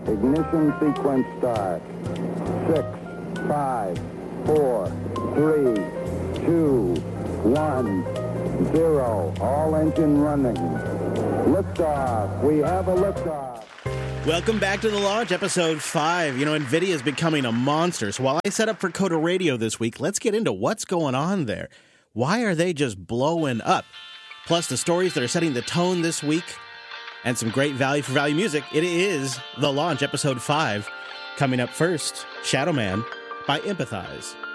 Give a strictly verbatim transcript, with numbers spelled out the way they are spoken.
Ignition sequence start. Six, five, four, three, two, one, zero. All engine running. Liftoff. We have a liftoff. Welcome back to The Launch, episode five. You know, NVIDIA is becoming a monster. So while I set up for Coda Radio this week, let's get into what's going on there. Why are they just blowing up? Plus the stories that are setting the tone this week and some great value for value music. It is The Launch, episode five. Coming up first, Shadow Man by Empathize.